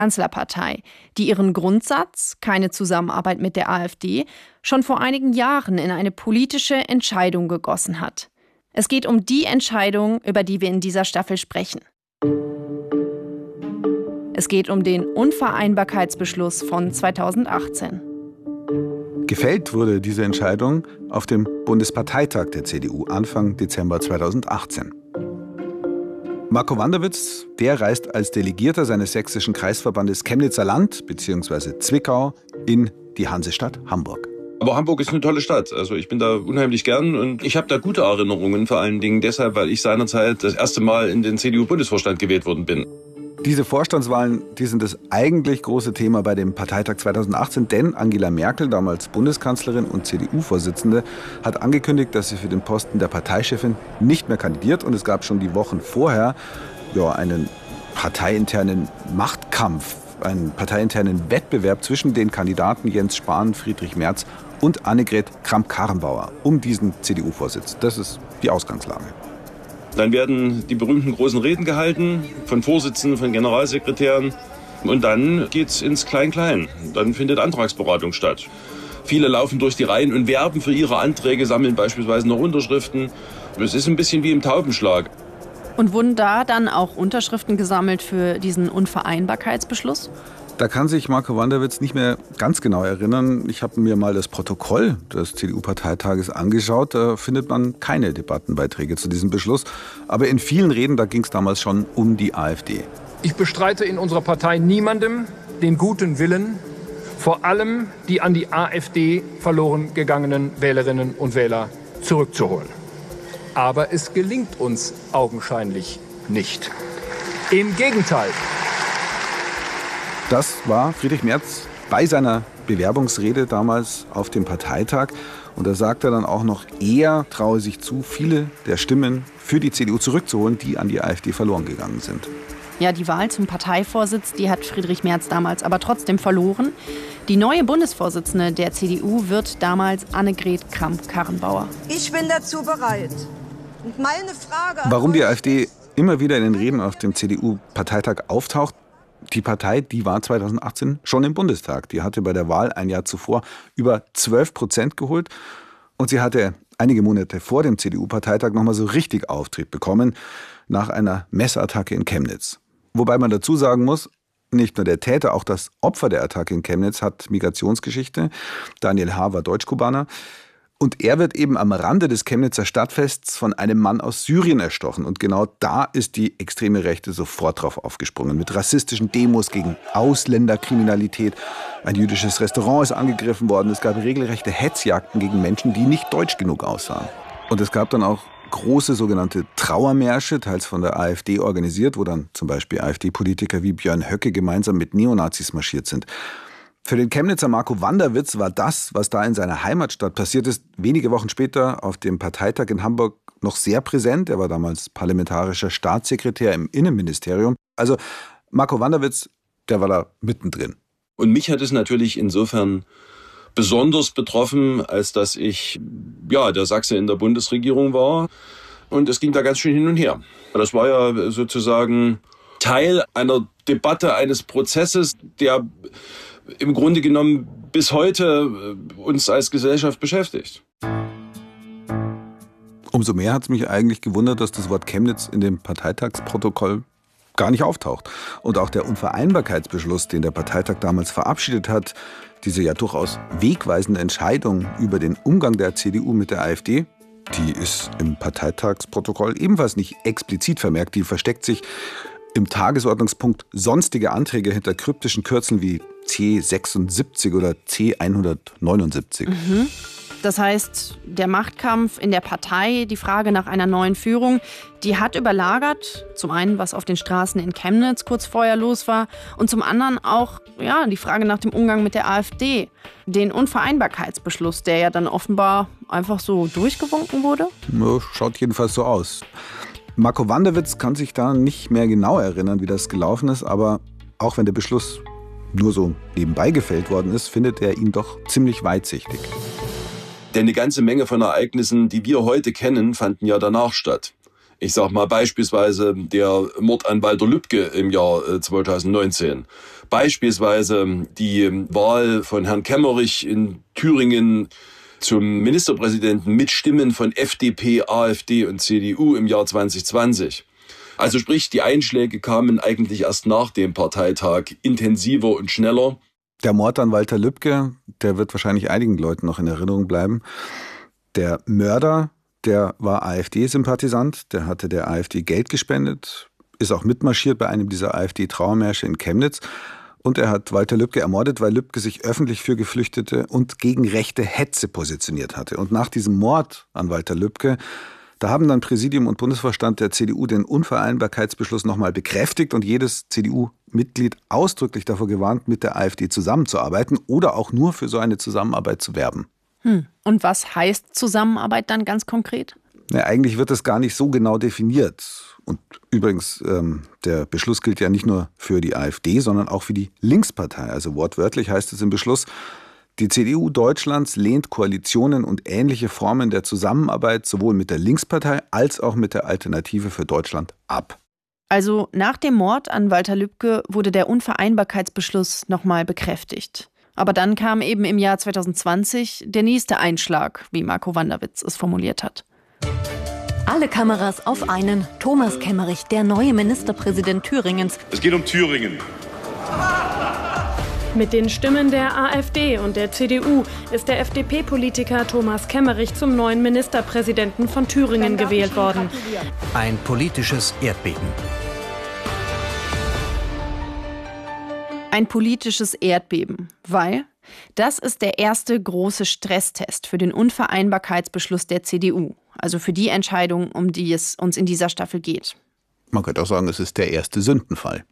Kanzlerpartei, die ihren Grundsatz, keine Zusammenarbeit mit der AfD, schon vor einigen Jahren in eine politische Entscheidung gegossen hat. Es geht um die Entscheidung, über die wir in dieser Staffel sprechen. Es geht um den Unvereinbarkeitsbeschluss von 2018. Gefällt wurde diese Entscheidung auf dem Bundesparteitag der CDU Anfang Dezember 2018. Marco Wanderwitz, der reist als Delegierter seines sächsischen Kreisverbandes Chemnitzer Land bzw. Zwickau in die Hansestadt Hamburg. Aber Hamburg ist eine tolle Stadt. Also ich bin da unheimlich gern und ich habe da gute Erinnerungen, vor allen Dingen deshalb, weil ich seinerzeit das erste Mal in den CDU-Bundesvorstand gewählt worden bin. Diese Vorstandswahlen, die sind das eigentlich große Thema bei dem Parteitag 2018, denn Angela Merkel, damals Bundeskanzlerin und CDU-Vorsitzende, hat angekündigt, dass sie für den Posten der Parteichefin nicht mehr kandidiert. Und es gab schon die Wochen vorher einen parteiinternen Machtkampf, einen parteiinternen Wettbewerb zwischen den Kandidaten Jens Spahn, Friedrich Merz und Annegret Kramp-Karrenbauer um diesen CDU-Vorsitz. Das ist die Ausgangslage. Dann werden die berühmten großen Reden gehalten von Vorsitzenden, von Generalsekretären. Und dann geht's ins Klein-Klein. Dann findet Antragsberatung statt. Viele laufen durch die Reihen und werben für ihre Anträge, sammeln beispielsweise noch Unterschriften. Es ist ein bisschen wie im Taubenschlag. Und wurden da dann auch Unterschriften gesammelt für diesen Unvereinbarkeitsbeschluss? Da kann sich Marco Wanderwitz nicht mehr ganz genau erinnern. Ich habe mir mal das Protokoll des CDU-Parteitages angeschaut. Da findet man keine Debattenbeiträge zu diesem Beschluss. Aber in vielen Reden, da ging es damals schon um die AfD. Ich bestreite in unserer Partei niemandem den guten Willen, vor allem die an die AfD verloren gegangenen Wählerinnen und Wähler zurückzuholen. Aber es gelingt uns augenscheinlich nicht. Im Gegenteil. Das war Friedrich Merz bei seiner Bewerbungsrede damals auf dem Parteitag. Und da sagt er dann auch noch, er traue sich zu, viele der Stimmen für die CDU zurückzuholen, die an die AfD verloren gegangen sind. Ja, die Wahl zum Parteivorsitz, die hat Friedrich Merz damals aber trotzdem verloren. Die neue Bundesvorsitzende der CDU wird damals Annegret Kramp-Karrenbauer. Ich bin dazu bereit. Und meine Frage... Warum die AfD immer wieder in den Reden auf dem CDU-Parteitag auftaucht? Die Partei, die war 2018 schon im Bundestag. Die hatte bei der Wahl ein Jahr zuvor über 12% geholt. Und sie hatte einige Monate vor dem CDU-Parteitag nochmal so richtig Auftrieb bekommen nach einer Messerattacke in Chemnitz. Wobei man dazu sagen muss, nicht nur der Täter, auch das Opfer der Attacke in Chemnitz hat Migrationsgeschichte. Daniel H. war Deutsch-Kubaner. Und er wird eben am Rande des Chemnitzer Stadtfests von einem Mann aus Syrien erstochen. Und genau da ist die extreme Rechte sofort drauf aufgesprungen. Mit rassistischen Demos gegen Ausländerkriminalität. Ein jüdisches Restaurant ist angegriffen worden. Es gab regelrechte Hetzjagden gegen Menschen, die nicht deutsch genug aussahen. Und es gab dann auch große sogenannte Trauermärsche, teils von der AfD organisiert, wo dann zum Beispiel AfD-Politiker wie Björn Höcke gemeinsam mit Neonazis marschiert sind. Für den Chemnitzer Marco Wanderwitz war das, was da in seiner Heimatstadt passiert ist, wenige Wochen später auf dem Parteitag in Hamburg noch sehr präsent. Er war damals parlamentarischer Staatssekretär im Innenministerium. Also Marco Wanderwitz, der war da mittendrin. Und mich hat es natürlich insofern besonders betroffen, als dass ich der Sachse in der Bundesregierung war. Und es ging da ganz schön hin und her. Das war ja sozusagen Teil einer Debatte, eines Prozesses, der im Grunde genommen bis heute uns als Gesellschaft beschäftigt. Umso mehr hat es mich eigentlich gewundert, dass das Wort Chemnitz in dem Parteitagsprotokoll gar nicht auftaucht. Und auch der Unvereinbarkeitsbeschluss, den der Parteitag damals verabschiedet hat, diese ja durchaus wegweisende Entscheidung über den Umgang der CDU mit der AfD, die ist im Parteitagsprotokoll ebenfalls nicht explizit vermerkt. Die versteckt sich im Tagesordnungspunkt sonstige Anträge hinter kryptischen Kürzeln wie C76 oder C179. Das heißt, der Machtkampf in der Partei, die Frage nach einer neuen Führung, die hat überlagert, zum einen, was auf den Straßen in Chemnitz kurz vorher los war und zum anderen auch die Frage nach dem Umgang mit der AfD, den Unvereinbarkeitsbeschluss, der ja dann offenbar einfach so durchgewunken wurde. Schaut jedenfalls so aus. Marco Wanderwitz kann sich da nicht mehr genau erinnern, wie das gelaufen ist, aber auch wenn der Beschluss nur so nebenbei gefällt worden ist, findet er ihn doch ziemlich weitsichtig. Denn eine ganze Menge von Ereignissen, die wir heute kennen, fanden ja danach statt. Ich sag mal beispielsweise der Mord an Walter Lübcke im Jahr 2019. Beispielsweise die Wahl von Herrn Kemmerich in Thüringen zum Ministerpräsidenten mit Stimmen von FDP, AfD und CDU im Jahr 2020. Also sprich, die Einschläge kamen eigentlich erst nach dem Parteitag intensiver und schneller. Der Mord an Walter Lübcke, der wird wahrscheinlich einigen Leuten noch in Erinnerung bleiben. Der Mörder, der war AfD-Sympathisant, der hatte der AfD Geld gespendet, ist auch mitmarschiert bei einem dieser AfD-Trauermärsche in Chemnitz. Und er hat Walter Lübcke ermordet, weil Lübcke sich öffentlich für Geflüchtete und gegen rechte Hetze positioniert hatte. Und nach diesem Mord an Walter Lübcke, da haben dann Präsidium und Bundesvorstand der CDU den Unvereinbarkeitsbeschluss nochmal bekräftigt und jedes CDU-Mitglied ausdrücklich davor gewarnt, mit der AfD zusammenzuarbeiten oder auch nur für so eine Zusammenarbeit zu werben. Und was heißt Zusammenarbeit dann ganz konkret? Ja, eigentlich wird das gar nicht so genau definiert. Und übrigens, der Beschluss gilt ja nicht nur für die AfD, sondern auch für die Linkspartei. Also wortwörtlich heißt es im Beschluss, die CDU Deutschlands lehnt Koalitionen und ähnliche Formen der Zusammenarbeit sowohl mit der Linkspartei als auch mit der Alternative für Deutschland ab. Also nach dem Mord an Walter Lübcke wurde der Unvereinbarkeitsbeschluss nochmal bekräftigt. Aber dann kam eben im Jahr 2020 der nächste Einschlag, wie Marco Wanderwitz es formuliert hat. Alle Kameras auf einen. Thomas Kemmerich, der neue Ministerpräsident Thüringens. Es geht um Thüringen. Mit den Stimmen der AfD und der CDU ist der FDP-Politiker Thomas Kemmerich zum neuen Ministerpräsidenten von Thüringen gewählt worden. Ein politisches Erdbeben. Ein politisches Erdbeben, weil das ist der erste große Stresstest für den Unvereinbarkeitsbeschluss der CDU. Also für die Entscheidung, um die es uns in dieser Staffel geht. Man könnte auch sagen, es ist der erste Sündenfall.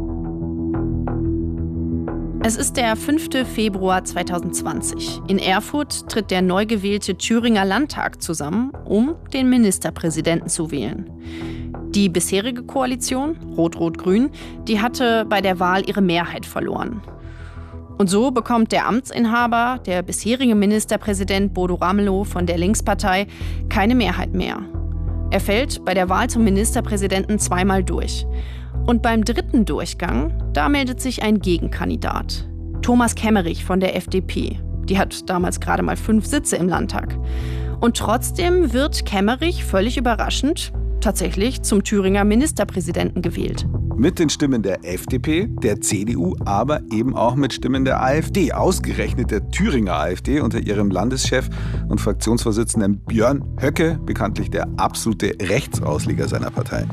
Es ist der 5. Februar 2020. In Erfurt tritt der neu gewählte Thüringer Landtag zusammen, um den Ministerpräsidenten zu wählen. Die bisherige Koalition, Rot-Rot-Grün, die hatte bei der Wahl ihre Mehrheit verloren. Und so bekommt der Amtsinhaber, der bisherige Ministerpräsident Bodo Ramelow von der Linkspartei, keine Mehrheit mehr. Er fällt bei der Wahl zum Ministerpräsidenten zweimal durch. Und beim dritten Durchgang, da meldet sich ein Gegenkandidat. Thomas Kemmerich von der FDP. Die hat damals gerade mal 5 Sitze im Landtag. Und trotzdem wird Kemmerich völlig überraschend tatsächlich zum Thüringer Ministerpräsidenten gewählt. Mit den Stimmen der FDP, der CDU, aber eben auch mit Stimmen der AfD. Ausgerechnet der Thüringer AfD unter ihrem Landeschef und Fraktionsvorsitzenden Björn Höcke, bekanntlich der absolute Rechtsausleger seiner Partei.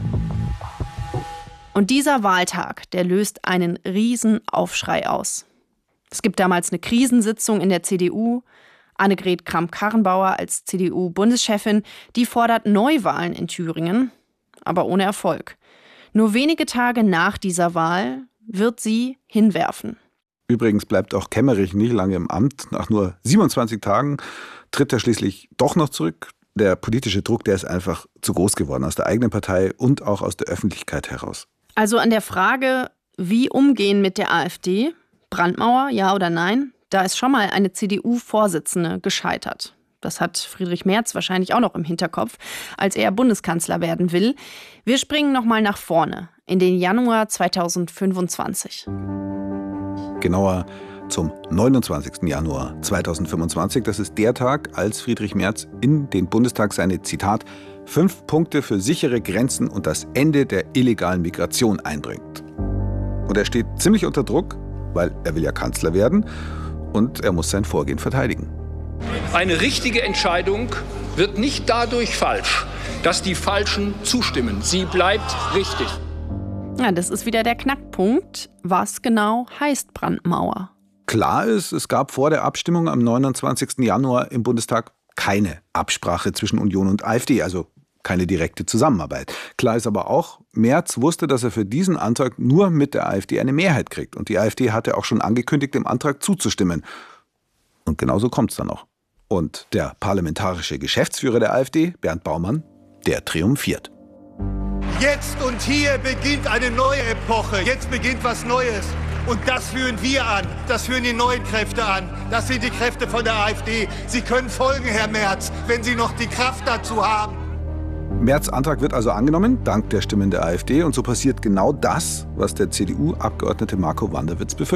Und dieser Wahltag, der löst einen riesen Aufschrei aus. Es gibt damals eine Krisensitzung in der CDU. Annegret Kramp-Karrenbauer als CDU-Bundeschefin, die fordert Neuwahlen in Thüringen, aber ohne Erfolg. Nur wenige Tage nach dieser Wahl wird sie hinwerfen. Übrigens bleibt auch Kemmerich nicht lange im Amt. Nach nur 27 Tagen tritt er schließlich doch noch zurück. Der politische Druck, der ist einfach zu groß geworden, aus der eigenen Partei und auch aus der Öffentlichkeit heraus. Also an der Frage, wie umgehen mit der AfD, Brandmauer, ja oder nein, da ist schon mal eine CDU-Vorsitzende gescheitert. Das hat Friedrich Merz wahrscheinlich auch noch im Hinterkopf, als er Bundeskanzler werden will. Wir springen noch mal nach vorne, in den Januar 2025. Genauer zum 29. Januar 2025. Das ist der Tag, als Friedrich Merz in den Bundestag seine, Zitat, 5 Punkte für sichere Grenzen und das Ende der illegalen Migration einbringt. Und er steht ziemlich unter Druck, weil er will ja Kanzler werden und er muss sein Vorgehen verteidigen. Eine richtige Entscheidung wird nicht dadurch falsch, dass die Falschen zustimmen. Sie bleibt richtig. Ja, das ist wieder der Knackpunkt. Was genau heißt Brandmauer? Klar ist, es gab vor der Abstimmung am 29. Januar im Bundestag keine Absprache zwischen Union und AfD, also keine direkte Zusammenarbeit. Klar ist aber auch, Merz wusste, dass er für diesen Antrag nur mit der AfD eine Mehrheit kriegt. Und die AfD hatte auch schon angekündigt, dem Antrag zuzustimmen. Und genauso kommt es dann auch. Und der parlamentarische Geschäftsführer der AfD, Bernd Baumann, der triumphiert. Jetzt und hier beginnt eine neue Epoche. Jetzt beginnt was Neues. Und das führen wir an. Das führen die neuen Kräfte an. Das sind die Kräfte von der AfD. Sie können folgen, Herr Merz, wenn Sie noch die Kraft dazu haben. Merz' Antrag wird also angenommen, dank der Stimmen der AfD. Und so passiert genau das, was der CDU-Abgeordnete Marco Wanderwitz befürchtet.